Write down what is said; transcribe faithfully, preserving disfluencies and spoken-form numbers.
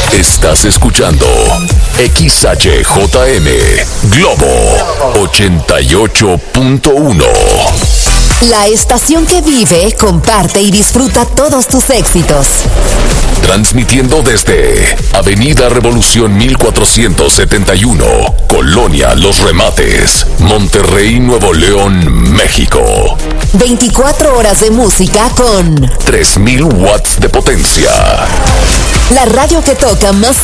Estás escuchando X H J M Globo ochenta y ocho punto uno. La estación que vive, comparte y disfruta todos tus éxitos. Transmitiendo desde Avenida Revolución mil cuatrocientos setenta y uno, Colonia Los Remates, Monterrey, Nuevo León, México. veinticuatro horas de música con tres mil watts de potencia. la radio que toca más